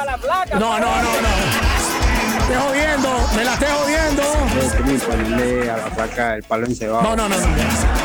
la placa. No. Me estés jodiendo, me la estés jodiendo. Ponerle a la placa el palo encebado. No.